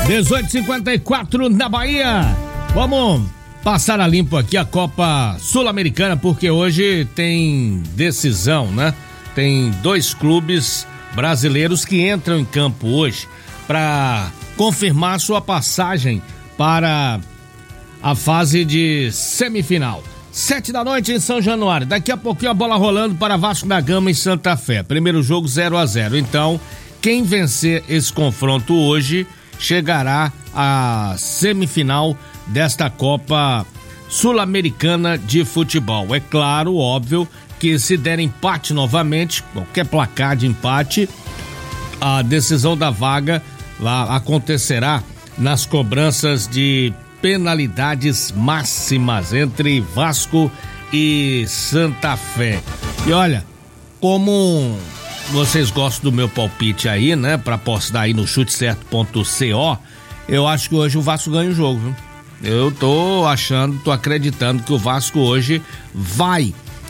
18h54 na Bahia. Vamos passar a limpo aqui a Copa Sul-Americana, porque hoje tem decisão, né? Tem 2 clubes brasileiros que entram em campo hoje para confirmar sua passagem para a fase de semifinal. 7 da noite em São Januário. Daqui a pouquinho a bola rolando para Vasco da Gama e Santa Fé. Primeiro jogo 0-0. Então, quem vencer esse confronto hoje chegará à semifinal desta Copa Sul-Americana de Futebol. É claro, óbvio, que se der empate novamente, qualquer placar de empate, a decisão da vaga lá acontecerá nas cobranças de penalidades máximas entre Vasco e Santa Fé. E olha, como vocês gostam do meu palpite aí, né? Pra postar aí no chutecerto.co, eu acho que hoje o Vasco ganha o jogo, viu? Eu tô acreditando que o Vasco hoje vai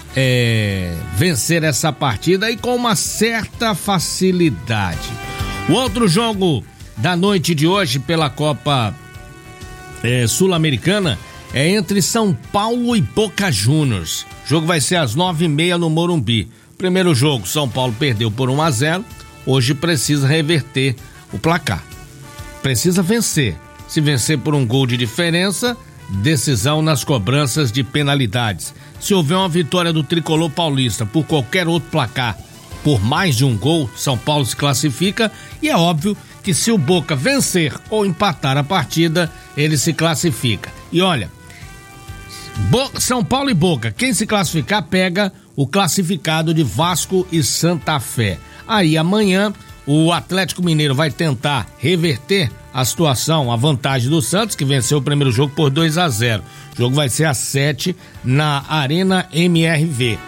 vencer essa partida e com uma certa facilidade. O outro jogo da noite de hoje pela Copa Sul-Americana é entre São Paulo e Boca Juniors. O jogo vai ser às 9h30 no Morumbi. Primeiro jogo, São Paulo perdeu por 1-0, hoje precisa reverter o placar. Precisa vencer. Se vencer por um gol de diferença, decisão nas cobranças de penalidades. Se houver uma vitória do tricolor paulista por qualquer outro placar, por mais de um gol, São Paulo se classifica, e é óbvio que se o Boca vencer ou empatar a partida, ele se classifica. E olha, São Paulo e Boca, quem se classificar pega o classificado de Vasco e Santa Fé. Aí amanhã o Atlético Mineiro vai tentar reverter a situação, a vantagem do Santos, que venceu o primeiro jogo por 2-0. O jogo vai ser às 7 na Arena MRV.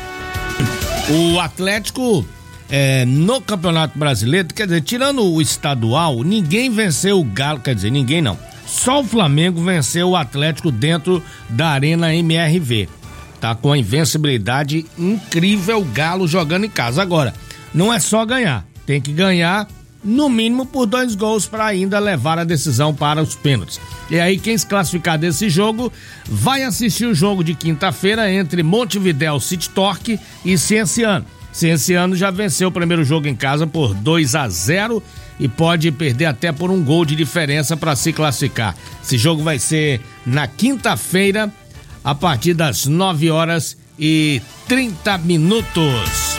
O Atlético no Campeonato Brasileiro, quer dizer, tirando o estadual, ninguém venceu o Galo, quer dizer, ninguém não. Só o Flamengo venceu o Atlético dentro da Arena MRV. Tá com a invencibilidade incrível, o Galo jogando em casa. Agora, não é só ganhar, tem que ganhar no mínimo por 2 gols para ainda levar a decisão para os pênaltis. E aí quem se classificar desse jogo vai assistir o jogo de quinta-feira entre Montevidéu City Torque e Cienciano. Cienciano já venceu o primeiro jogo em casa por 2-0 e pode perder até por um gol de diferença para se classificar. Esse jogo vai ser na quinta-feira, a partir das 9h30.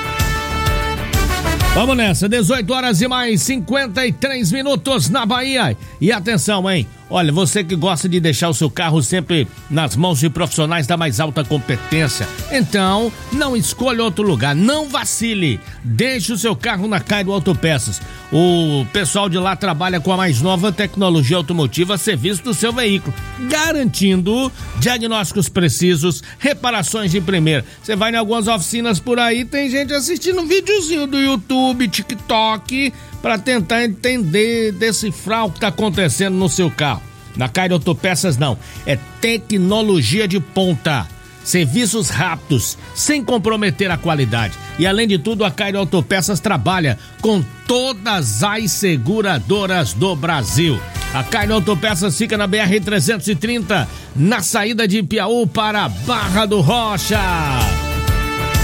Vamos nessa, 18h e mais 53 minutos na Bahia. E atenção, hein? Olha, você que gosta de deixar o seu carro sempre nas mãos de profissionais da mais alta competência, então não escolha outro lugar, não vacile. Deixe o seu carro na Cairo Autopeças. O pessoal de lá trabalha com a mais nova tecnologia automotiva a serviço do seu veículo, garantindo diagnósticos precisos, reparações de primeira. Você vai em algumas oficinas por aí, tem gente assistindo um videozinho do YouTube, TikTok, para tentar entender, decifrar o que está acontecendo no seu carro. Na Cairo Autopeças não, é tecnologia de ponta, serviços rápidos, sem comprometer a qualidade. E além de tudo, a Cairo Autopeças trabalha com todas as seguradoras do Brasil. A Cairo Autopeças fica na BR-330, na saída de Piauí para Barra do Rocha.